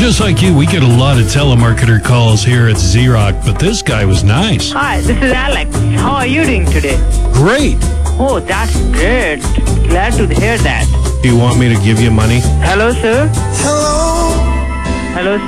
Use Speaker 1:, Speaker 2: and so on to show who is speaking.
Speaker 1: just like you, we get a lot of telemarketer calls here at Z-Rock, but this guy was nice.
Speaker 2: Hi, this is Alex. How are you doing today?
Speaker 1: Great.
Speaker 2: Oh, that's great. Glad to hear that.
Speaker 1: Do you want me to give you money?
Speaker 2: Hello, sir.
Speaker 3: Hello.
Speaker 2: Hello, sir.